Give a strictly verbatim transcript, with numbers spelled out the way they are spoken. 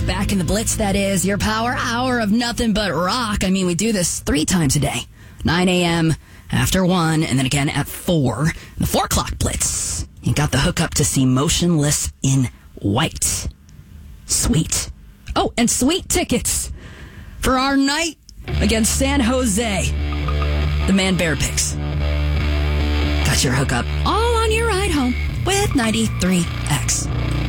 Back in the Blitz, that is. Your power hour of nothing but rock. I mean, we do this three times a day. nine a.m., after one, and then again at four. The four o'clock Blitz. You got the hookup to see Motionless in White. Sweet. Oh, and sweet tickets for our night against San Jose. The Man Bear Picks. Got your hookup all on your ride home with ninety-three X.